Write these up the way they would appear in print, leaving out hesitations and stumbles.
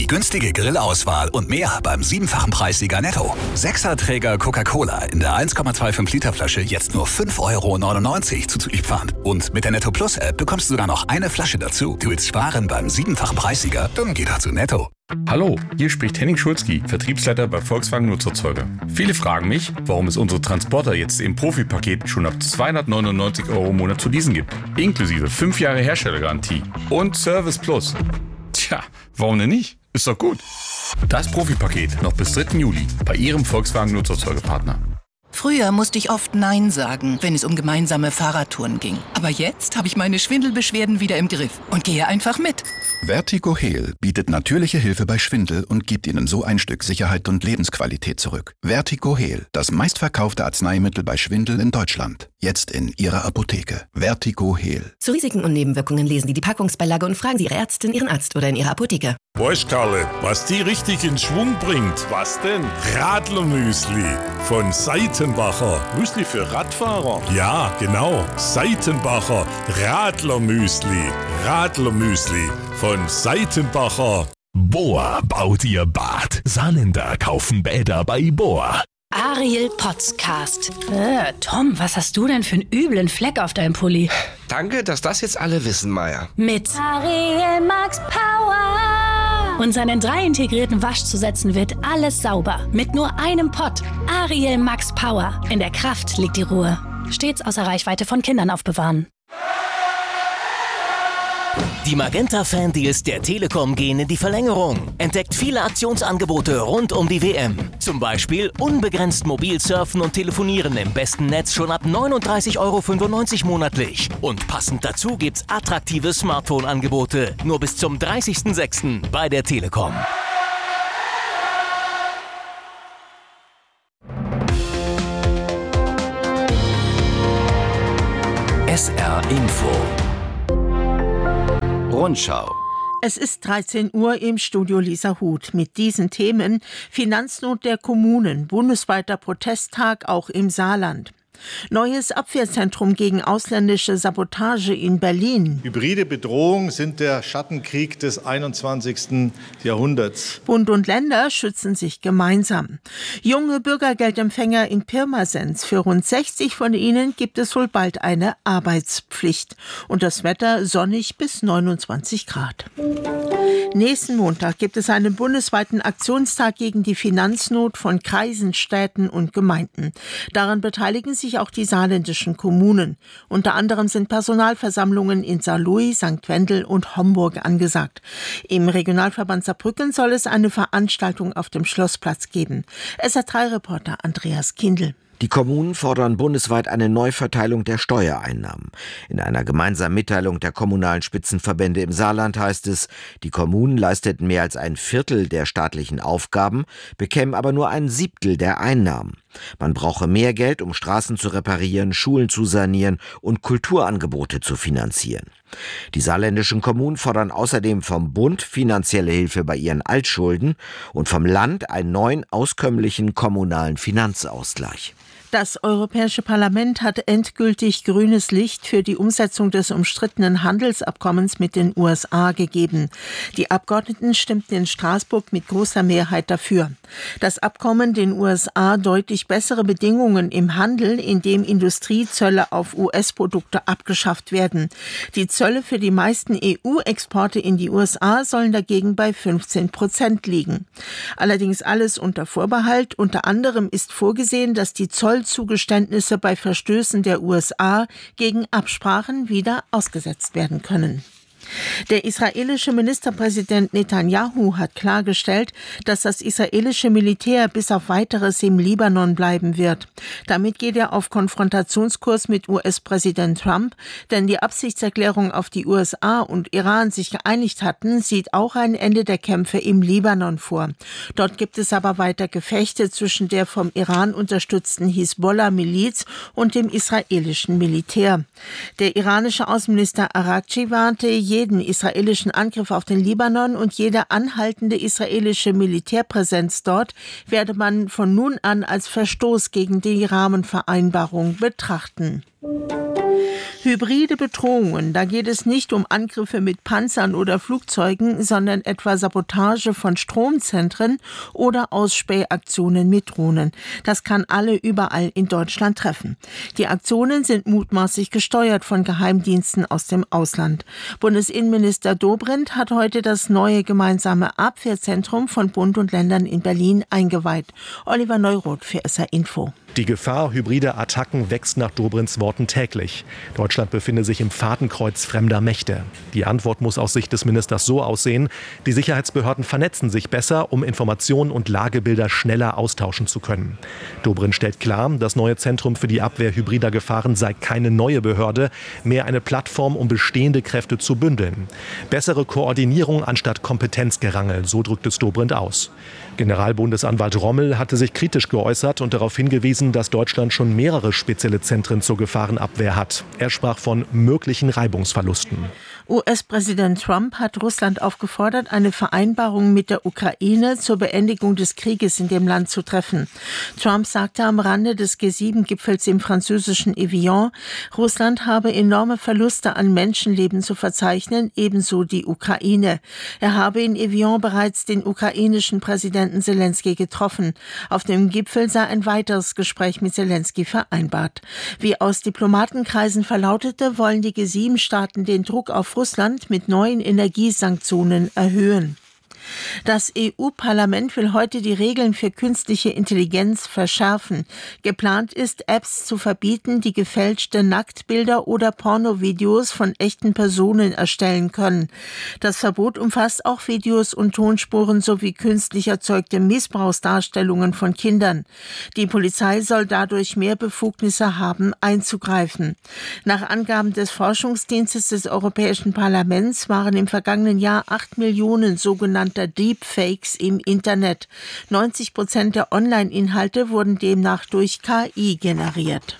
Die günstige Grillauswahl und mehr beim 7-fachen Preissieger Netto. 6er-Träger Coca-Cola in der 1,25 Liter Flasche jetzt nur 5,99 € zuzüglich Pfand. Und mit der Netto Plus App bekommst du sogar noch eine Flasche dazu. Du willst sparen beim 7-fachen Preissieger? Dann geh doch zu Netto. Hallo, hier spricht Henning Schulzki, Vertriebsleiter bei Volkswagen Nutzerzeuger. Viele fragen mich, warum es unsere Transporter jetzt im Profipaket schon ab 299 € im Monat zu leasen gibt. Inklusive 5 Jahre Herstellergarantie und Service Plus. Tja, warum denn nicht? Ist doch gut. Das Profipaket noch bis 3. Juli bei Ihrem Volkswagen Nutzerzeugerpartner. Früher musste ich oft Nein sagen, wenn es um gemeinsame Fahrradtouren ging. Aber jetzt habe ich meine Schwindelbeschwerden wieder im Griff und gehe einfach mit. Vertigo Heal bietet natürliche Hilfe bei Schwindel und gibt Ihnen so ein Stück Sicherheit und Lebensqualität zurück. Vertigo Heal, das meistverkaufte Arzneimittel bei Schwindel in Deutschland. Jetzt in Ihrer Apotheke. Vertigo Heal. Zu Risiken und Nebenwirkungen lesen Sie die Packungsbeilage und fragen Sie Ihre Ärztin, Ihren Arzt oder in Ihrer Apotheke. Weißt Karle, was die richtig in Schwung bringt? Was denn? Radlermüsli von Seitenbacher. Müsli für Radfahrer? Ja, genau. Seitenbacher Radlermüsli. Radlermüsli von Seitenbacher. Boa baut ihr Bad. Saarländer kaufen Bäder bei Boa. Ariel Podcast. Tom, was hast du denn für einen üblen Fleck auf deinem Pulli? Danke, dass das jetzt alle wissen, Maya. Mit Ariel Max Power. Und seinen 3 integrierten Waschzusätzen wird alles sauber. Mit nur einem Pott. Ariel Max Power. In der Kraft liegt die Ruhe. Stets außer Reichweite von Kindern aufbewahren. Die Magenta-Fan-Deals der Telekom gehen in die Verlängerung. Entdeckt viele Aktionsangebote rund um die WM. Zum Beispiel unbegrenzt mobil surfen und telefonieren im besten Netz schon ab 39,95 € monatlich. Und passend dazu gibt's attraktive Smartphone-Angebote. Nur bis zum 30.06. bei der Telekom. SR Info Rundschau. Es ist 13 Uhr im Studio Lisa Huth mit diesen Themen: Finanznot der Kommunen, bundesweiter Protesttag auch im Saarland. Neues Abwehrzentrum gegen ausländische Sabotage in Berlin. Hybride Bedrohungen sind der Schattenkrieg des 21. Jahrhunderts. Bund und Länder schützen sich gemeinsam. Junge Bürgergeldempfänger in Pirmasens. Für rund 60 von ihnen gibt es wohl bald eine Arbeitspflicht. Und das Wetter sonnig bis 29 Grad. Nächsten Montag gibt es einen bundesweiten Aktionstag gegen die Finanznot von Kreisen, Städten und Gemeinden. Daran beteiligen sich auch die saarländischen Kommunen. Unter anderem sind Personalversammlungen in Saarlouis, St. Wendel und Homburg angesagt. Im Regionalverband Saarbrücken soll es eine Veranstaltung auf dem Schlossplatz geben. SR3-Reporter Andreas Kindl. Die Kommunen fordern bundesweit eine Neuverteilung der Steuereinnahmen. In einer gemeinsamen Mitteilung der kommunalen Spitzenverbände im Saarland heißt es, die Kommunen leisteten mehr als 1/4 der staatlichen Aufgaben, bekämen aber nur 1/7 der Einnahmen. Man brauche mehr Geld, um Straßen zu reparieren, Schulen zu sanieren und Kulturangebote zu finanzieren. Die saarländischen Kommunen fordern außerdem vom Bund finanzielle Hilfe bei ihren Altschulden und vom Land einen neuen, auskömmlichen kommunalen Finanzausgleich. Das Europäische Parlament hat endgültig grünes Licht für die Umsetzung des umstrittenen Handelsabkommens mit den USA gegeben. Die Abgeordneten stimmten in Straßburg mit großer Mehrheit dafür. Das Abkommen den USA deutlich bessere Bedingungen im Handel, in dem Industriezölle auf US-Produkte abgeschafft werden. Die Zölle für die meisten EU-Exporte in die USA sollen dagegen bei 15% liegen. Allerdings alles unter Vorbehalt. Unter anderem ist vorgesehen, dass die Zollzugeständnisse bei Verstößen der USA gegen Absprachen wieder ausgesetzt werden können. Der israelische Ministerpräsident Netanyahu hat klargestellt, dass das israelische Militär bis auf Weiteres im Libanon bleiben wird. Damit geht er auf Konfrontationskurs mit US-Präsident Trump, denn die Absichtserklärung, auf die USA und Iran sich geeinigt hatten, sieht auch ein Ende der Kämpfe im Libanon vor. Dort gibt es aber weiter Gefechte zwischen der vom Iran unterstützten Hisbollah-Miliz und dem israelischen Militär. Der iranische Außenminister Araghchi warnte, jeden israelischen Angriff auf den Libanon und jede anhaltende israelische Militärpräsenz dort werde man von nun an als Verstoß gegen die Rahmenvereinbarung betrachten. Hybride Bedrohungen, da geht es nicht um Angriffe mit Panzern oder Flugzeugen, sondern etwa Sabotage von Stromzentren oder Ausspähaktionen mit Drohnen. Das kann alle überall in Deutschland treffen. Die Aktionen sind mutmaßlich gesteuert von Geheimdiensten aus dem Ausland. Bundesinnenminister Dobrindt hat heute das neue gemeinsame Abwehrzentrum von Bund und Ländern in Berlin eingeweiht. Oliver Neuroth für SR Info. Die Gefahr hybrider Attacken wächst nach Dobrindts Worten täglich. Deutschland befinde sich im Fadenkreuz fremder Mächte. Die Antwort muss aus Sicht des Ministers so aussehen: Die Sicherheitsbehörden vernetzen sich besser, um Informationen und Lagebilder schneller austauschen zu können. Dobrindt stellt klar, das neue Zentrum für die Abwehr hybrider Gefahren sei keine neue Behörde, mehr eine Plattform, um bestehende Kräfte zu bündeln. Bessere Koordinierung anstatt Kompetenzgerangel, so drückt es Dobrindt aus. Generalbundesanwalt Rommel hatte sich kritisch geäußert und darauf hingewiesen, dass Deutschland schon mehrere spezielle Zentren zur Gefahrenabwehr hat. Er sprach von möglichen Reibungsverlusten. US-Präsident Trump hat Russland aufgefordert, eine Vereinbarung mit der Ukraine zur Beendigung des Krieges in dem Land zu treffen. Trump sagte am Rande des G7-Gipfels im französischen Evian, Russland habe enorme Verluste an Menschenleben zu verzeichnen, ebenso die Ukraine. Er habe in Evian bereits den ukrainischen Präsidenten Zelensky getroffen. Auf dem Gipfel sei ein weiteres Gespräch mit Zelensky vereinbart. Wie aus Diplomatenkreisen verlautete, wollen die G7-Staaten den Druck auf Russland mit neuen Energiesanktionen erhöhen. Das EU-Parlament will heute die Regeln für künstliche Intelligenz verschärfen. Geplant ist, Apps zu verbieten, die gefälschte Nacktbilder oder Pornovideos von echten Personen erstellen können. Das Verbot umfasst auch Videos und Tonspuren sowie künstlich erzeugte Missbrauchsdarstellungen von Kindern. Die Polizei soll dadurch mehr Befugnisse haben, einzugreifen. Nach Angaben des Forschungsdienstes des Europäischen Parlaments waren im vergangenen Jahr 8 Millionen sogenannte Deepfakes im Internet. 90% der Online-Inhalte wurden demnach durch KI generiert.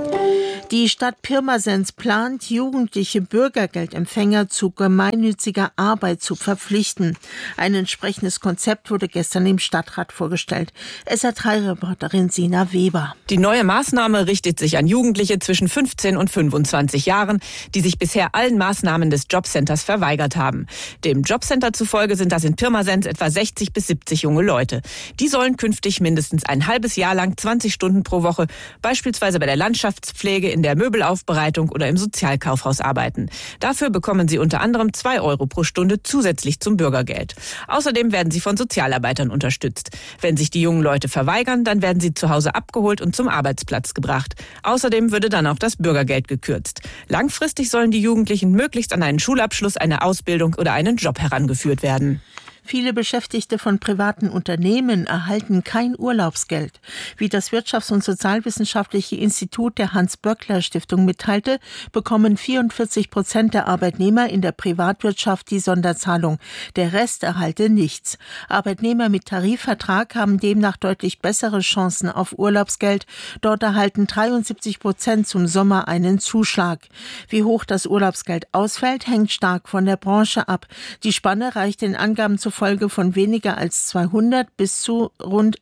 Die Stadt Pirmasens plant, jugendliche Bürgergeldempfänger zu gemeinnütziger Arbeit zu verpflichten. Ein entsprechendes Konzept wurde gestern im Stadtrat vorgestellt. SR3-Reporterin Sina Weber. Die neue Maßnahme richtet sich an Jugendliche zwischen 15 und 25 Jahren, die sich bisher allen Maßnahmen des Jobcenters verweigert haben. Dem Jobcenter zufolge sind das in Pirmasens etwa 60 bis 70 junge Leute. Die sollen künftig mindestens ein halbes Jahr lang 20 Stunden pro Woche, beispielsweise bei der Landschaftspflege, in der Möbelaufbereitung oder im Sozialkaufhaus arbeiten. Dafür bekommen sie unter anderem 2 Euro pro Stunde zusätzlich zum Bürgergeld. Außerdem werden sie von Sozialarbeitern unterstützt. Wenn sich die jungen Leute verweigern, dann werden sie zu Hause abgeholt und zum Arbeitsplatz gebracht. Außerdem würde dann auch das Bürgergeld gekürzt. Langfristig sollen die Jugendlichen möglichst an einen Schulabschluss, eine Ausbildung oder einen Job herangeführt werden. Viele Beschäftigte von privaten Unternehmen erhalten kein Urlaubsgeld. Wie das Wirtschafts- und Sozialwissenschaftliche Institut der Hans-Böckler-Stiftung mitteilte, bekommen 44% der Arbeitnehmer in der Privatwirtschaft die Sonderzahlung. Der Rest erhalte nichts. Arbeitnehmer mit Tarifvertrag haben demnach deutlich bessere Chancen auf Urlaubsgeld. Dort erhalten 73% zum Sommer einen Zuschlag. Wie hoch das Urlaubsgeld ausfällt, hängt stark von der Branche ab. Die Spanne reicht den Angaben zufolge von weniger als 200 bis zu rund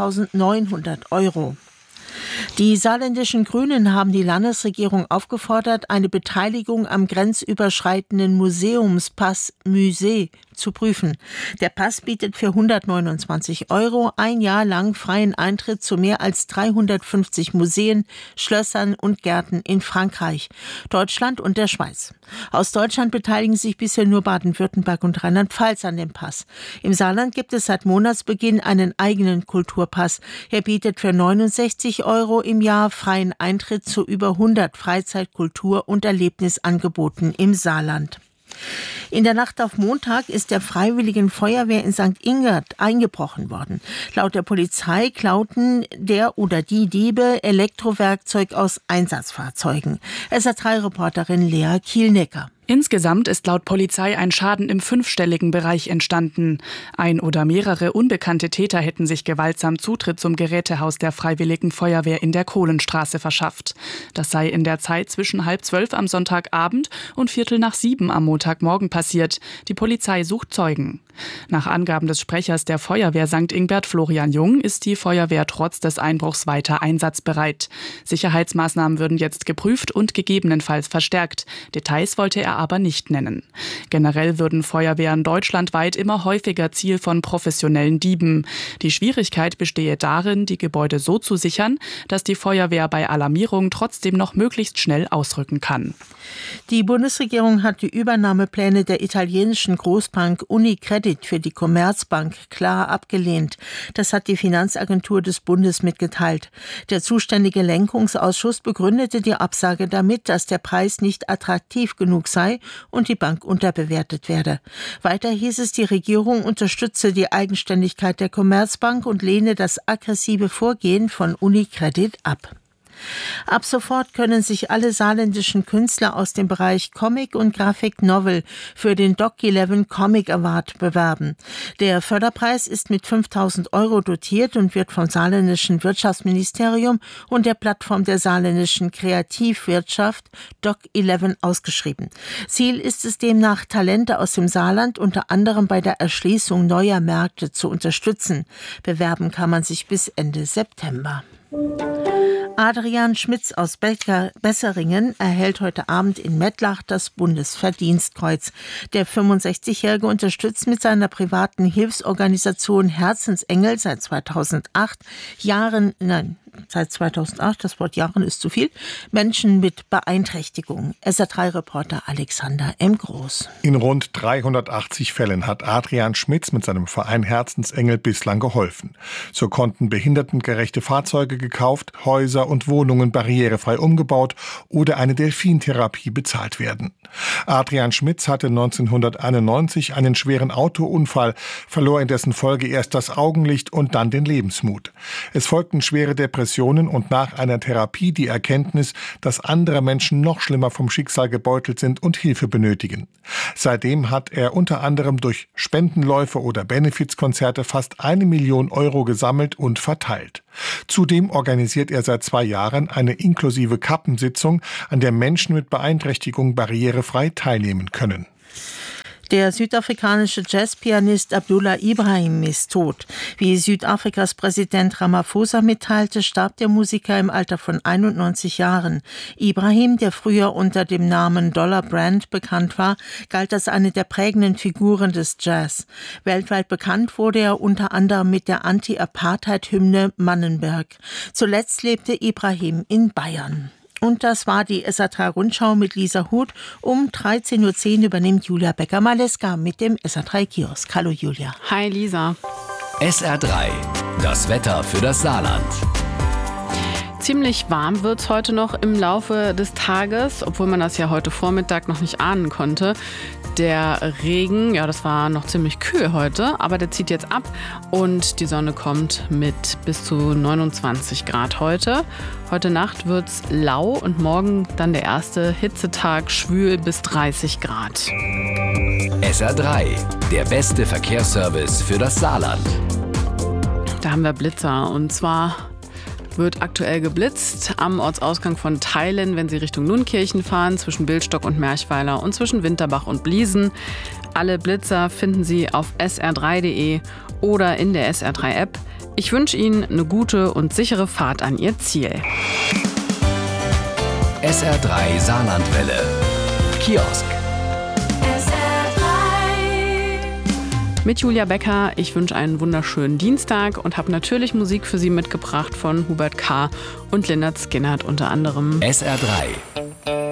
2.900 Euro. Die saarländischen Grünen haben die Landesregierung aufgefordert, eine Beteiligung am grenzüberschreitenden Museumspass Musée zu prüfen. Der Pass bietet für 129 Euro ein Jahr lang freien Eintritt zu mehr als 350 Museen, Schlössern und Gärten in Frankreich, Deutschland und der Schweiz. Aus Deutschland beteiligen sich bisher nur Baden-Württemberg und Rheinland-Pfalz an dem Pass. Im Saarland gibt es seit Monatsbeginn einen eigenen Kulturpass. Er bietet für 69 Euro im Jahr freien Eintritt zu über 100 Freizeit-, Kultur- und Erlebnisangeboten im Saarland. In der Nacht auf Montag ist der Freiwilligen Feuerwehr in St. Ingbert eingebrochen worden. Laut der Polizei klauten der oder die Diebe Elektrowerkzeug aus Einsatzfahrzeugen. SR3-Reporterin Lea Kielnecker. Insgesamt ist laut Polizei ein Schaden im 5-stelligen Bereich entstanden. Ein oder mehrere unbekannte Täter hätten sich gewaltsam Zutritt zum Gerätehaus der Freiwilligen Feuerwehr in der Kohlenstraße verschafft. Das sei in der Zeit zwischen 11:30 am Sonntagabend und 6:45 am Montagmorgen passiert. Die Polizei sucht Zeugen. Nach Angaben des Sprechers der Feuerwehr St. Ingbert, Florian Jung, ist die Feuerwehr trotz des Einbruchs weiter einsatzbereit. Sicherheitsmaßnahmen würden jetzt geprüft und gegebenenfalls verstärkt. Details wollte er aber nicht nennen. Generell würden Feuerwehren deutschlandweit immer häufiger Ziel von professionellen Dieben. Die Schwierigkeit bestehe darin, die Gebäude so zu sichern, dass die Feuerwehr bei Alarmierung trotzdem noch möglichst schnell ausrücken kann. Die Bundesregierung hat die Übernahmepläne der italienischen Großbank Unicredit für die Commerzbank klar abgelehnt. Das hat die Finanzagentur des Bundes mitgeteilt. Der zuständige Lenkungsausschuss begründete die Absage damit, dass der Preis nicht attraktiv genug sei und die Bank unterbewertet werde. Weiter hieß es, die Regierung unterstütze die Eigenständigkeit der Commerzbank und lehne das aggressive Vorgehen von Unicredit ab. Ab sofort können sich alle saarländischen Künstler aus dem Bereich Comic und Graphic Novel für den Doc 11 Comic Award bewerben. Der Förderpreis ist mit 5.000 € dotiert und wird vom saarländischen Wirtschaftsministerium und der Plattform der saarländischen Kreativwirtschaft Doc 11 ausgeschrieben. Ziel ist es demnach, Talente aus dem Saarland unter anderem bei der Erschließung neuer Märkte zu unterstützen. Bewerben kann man sich bis Ende September. Adrian Schmitz aus Besseringen erhält heute Abend in Mettlach das Bundesverdienstkreuz. Der 65-Jährige unterstützt mit seiner privaten Hilfsorganisation Herzensengel seit 2008, das Wort Jahren ist zu viel, Menschen mit Beeinträchtigung. SR3-Reporter Alexander M. Groß. In rund 380 Fällen hat Adrian Schmitz mit seinem Verein Herzensengel bislang geholfen. So konnten behindertengerechte Fahrzeuge gekauft, Häuser und Wohnungen barrierefrei umgebaut oder eine Delfintherapie bezahlt werden. Adrian Schmitz hatte 1991 einen schweren Autounfall, verlor in dessen Folge erst das Augenlicht und dann den Lebensmut. Es folgten schwere Depressionen und nach einer Therapie die Erkenntnis, dass andere Menschen noch schlimmer vom Schicksal gebeutelt sind und Hilfe benötigen. Seitdem hat er unter anderem durch Spendenläufe oder Benefizkonzerte fast 1 Million € gesammelt und verteilt. Zudem organisiert er seit 2 Jahren eine inklusive Kappensitzung, an der Menschen mit Beeinträchtigung barrierefrei teilnehmen können. Der südafrikanische Jazzpianist Abdullah Ibrahim ist tot. Wie Südafrikas Präsident Ramaphosa mitteilte, starb der Musiker im Alter von 91 Jahren. Ibrahim, der früher unter dem Namen Dollar Brand bekannt war, galt als eine der prägenden Figuren des Jazz. Weltweit bekannt wurde er unter anderem mit der Anti-Apartheid-Hymne Mannenberg. Zuletzt lebte Ibrahim in Bayern. Und das war die SR3-Rundschau mit Lisa Huth. Um 13:10 Uhr übernimmt Julia Becker-Maleska mit dem SR3-Kiosk. Hallo Julia. Hi Lisa. SR3, das Wetter für das Saarland. Ziemlich warm wird es heute noch im Laufe des Tages, obwohl man das ja heute Vormittag noch nicht ahnen konnte. Der Regen, ja, das war noch ziemlich kühl heute, aber der zieht jetzt ab und die Sonne kommt mit bis zu 29 Grad heute. Heute Nacht wird es lau und morgen dann der erste Hitzetag, schwül bis 30 Grad. SR3, der beste Verkehrsservice für das Saarland. Da haben wir Blitzer und zwar wird aktuell geblitzt am Ortsausgang von Theilen, wenn Sie Richtung Nunkirchen fahren, zwischen Bildstock und Merchweiler und zwischen Winterbach und Bliesen. Alle Blitzer finden Sie auf sr3.de oder in der SR3-App. Ich wünsche Ihnen eine gute und sichere Fahrt an Ihr Ziel. SR3 Saarlandwelle. Kiosk. Mit Julia Becker, ich wünsche einen wunderschönen Dienstag und habe natürlich Musik für Sie mitgebracht von Hubert K. und Lynyrd Skynyrd unter anderem. SR3.